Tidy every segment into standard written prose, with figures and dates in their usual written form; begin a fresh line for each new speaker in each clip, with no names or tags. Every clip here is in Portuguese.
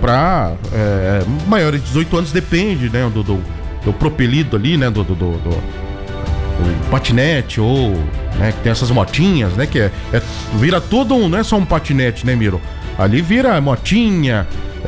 para maiores de 18 anos, depende, né, do propelido ali, né, do patinete ou, né, que tem essas motinhas, né, que vira tudo, não é só um patinete, né, Miro? Ali vira motinha,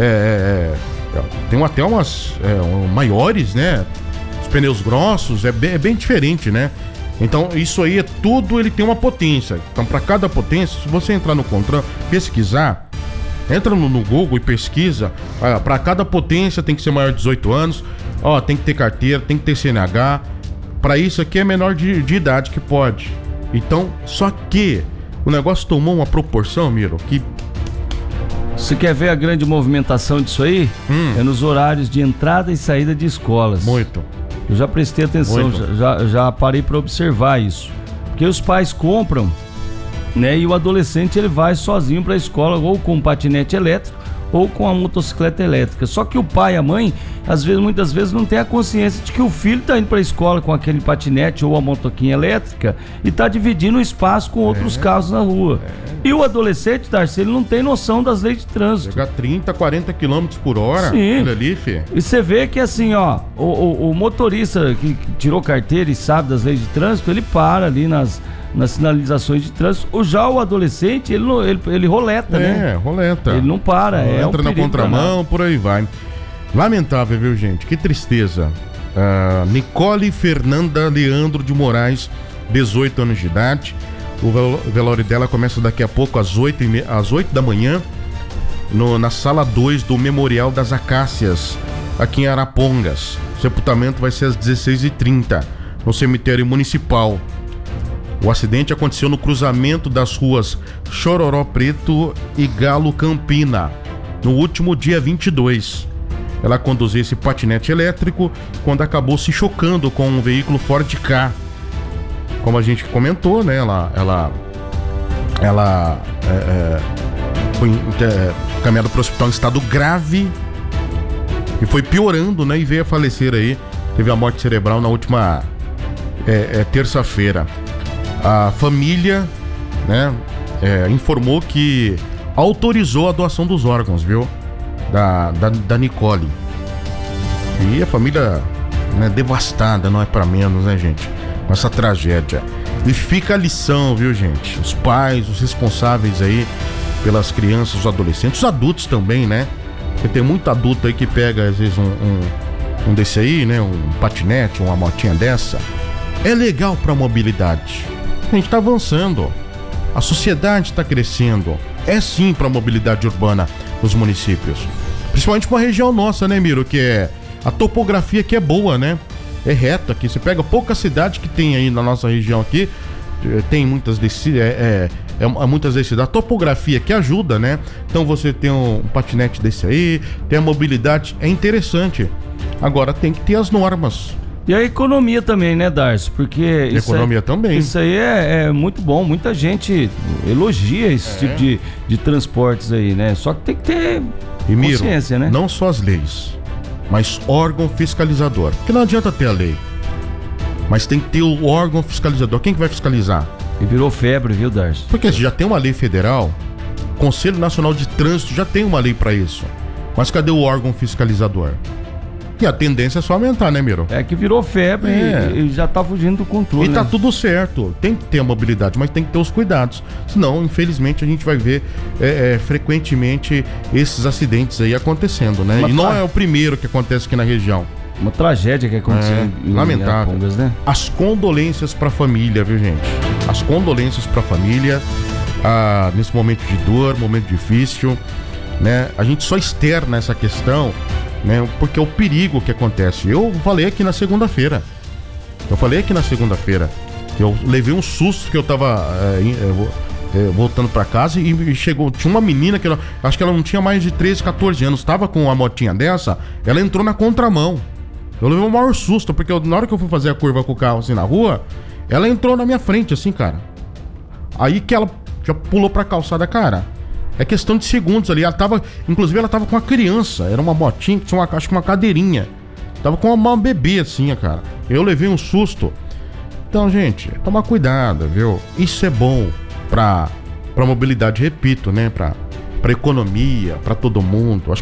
tem até umas maiores, né, os pneus grossos, é bem diferente, né? Então isso aí tudo, ele tem uma potência. Então para cada potência, se você entrar no Contran, pesquisar, entra no Google e pesquisa, para cada potência tem que ser maior de 18 anos, tem que ter carteira, tem que ter CNH. Para isso aqui é menor de idade que pode. Então, só que o negócio tomou uma proporção, Miro, que...
Você quer ver a grande movimentação disso aí? É nos horários de entrada e saída de escolas.
Muito.
Eu já prestei atenção, já parei para observar isso. Porque os pais compram, né? E o adolescente ele vai sozinho para a escola, ou com um patinete elétrico, ou com a motocicleta elétrica. Só que o pai e a mãe, muitas vezes não tem a consciência de que o filho está indo para a escola com aquele patinete ou a motoquinha elétrica e está dividindo o espaço com outros carros na rua. E o adolescente, Darcy, ele não tem noção das leis de trânsito.
Chega a 30, 40 km por hora.
Sim.
Ali, filho.
E você vê que assim, o motorista que tirou carteira e sabe das leis de trânsito, ele para ali nas sinalizações de trânsito. Já o adolescente, ele roleta, né?
Roleta.
Ele não para,
entra na contramão, por aí vai. Lamentável, viu, gente? Que tristeza. Nicole Fernanda Leandro de Moraes, 18 anos de idade. O velório dela começa daqui a pouco, às 8 da manhã, na sala 2 do Memorial das Acácias, aqui em Arapongas. O sepultamento vai ser às 16h30, no cemitério municipal. O acidente aconteceu no cruzamento das ruas Chororó Preto e Galo Campina, no último dia 22. Ela conduzia esse patinete elétrico quando acabou se chocando com um veículo Ford Ka. Como a gente comentou, né? Ela foi encaminhada para o hospital em estado grave e foi piorando, né? E veio a falecer aí. Teve a morte cerebral na última terça-feira. A família, né, informou que autorizou a doação dos órgãos, viu? Da Nicole. E a família, né, devastada, não é pra menos, né, gente? Com essa tragédia. E fica a lição, viu, gente? Os pais, os responsáveis aí pelas crianças, os adolescentes, os adultos também, né? Porque tem muito adulto aí que pega, às vezes, um desse aí, né? Um patinete, uma motinha dessa. É legal pra mobilidade. A gente tá avançando. A sociedade tá crescendo. É sim pra mobilidade urbana nos municípios. Principalmente pra região nossa, né, Miro? Que a topografia aqui é boa, né? É reta aqui. Você pega pouca cidade que tem aí na nossa região aqui. Tem muitas descidas. Muitas descidas. A topografia que ajuda, né? Então você tem um patinete desse aí, tem a mobilidade. É interessante. Agora tem que ter as normas.
E a economia também, né, Darcy? Porque
também.
Isso aí é muito bom. Muita gente elogia esse tipo de transportes aí, né? Só que tem que ter consciência, né?
Não só as leis, mas órgão fiscalizador. Porque não adianta ter a lei, mas tem que ter o órgão fiscalizador. Quem que vai fiscalizar?
E virou febre, viu, Darcy?
Porque já tem uma lei federal, o Conselho Nacional de Trânsito já tem uma lei para isso. Mas cadê o órgão fiscalizador? E a tendência é só aumentar, né, Miro?
É que virou febre e já tá fugindo do controle.
E tá tudo certo. Tem que ter a mobilidade, mas tem que ter os cuidados. Senão, infelizmente, a gente vai ver frequentemente esses acidentes aí acontecendo, né? E não é o primeiro que acontece aqui na região.
Uma tragédia que aconteceu em
lamentável.
Arapongas, né?
As condolências pra família, viu, gente? As condolências pra família nesse momento de dor, momento difícil, né? A gente só externa essa questão, né? Porque é o perigo que acontece. Eu falei aqui na segunda-feira. Eu levei um susto que eu tava voltando pra casa e chegou. Tinha uma menina que acho que ela não tinha mais de 13, 14 anos. Tava com uma motinha dessa. Ela entrou na contramão. Eu levei o maior susto, porque na hora que eu fui fazer a curva com o carro assim na rua, ela entrou na minha frente, assim, cara. Aí que ela já pulou pra calçada, cara. É questão de segundos ali. Inclusive ela tava com uma criança. Era uma motinha que tinha acho que uma cadeirinha. Tava com uma bebê assim, cara. Eu levei um susto. Então, gente, tomar cuidado, viu? Isso é bom pra mobilidade, repito, né? Pra economia, pra todo mundo. Acho